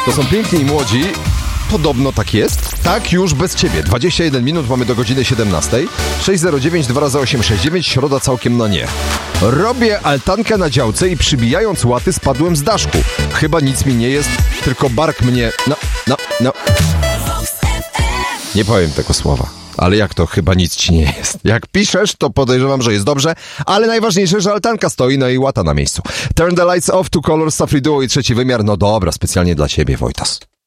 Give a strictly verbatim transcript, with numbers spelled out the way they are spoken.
To są piękni i młodzi. Podobno tak jest. Tak, już bez ciebie. dwadzieścia jeden minut, mamy do godziny siedemnastej. sześć zero dziewięć dwa razy osiem sześć dziewięć, środa całkiem na nie. Robię altankę na działce i przybijając łaty spadłem z daszku. Chyba nic mi nie jest, tylko bark mnie... No, no, no. Nie powiem tego słowa. Ale jak to chyba nic ci nie jest? Jak piszesz, to podejrzewam, że jest dobrze, ale najważniejsze, że altanka stoi, no i łata na miejscu. Turn the lights off, Two Colors, Safri Duo i trzeci wymiar. No dobra, specjalnie dla ciebie, Wojtas.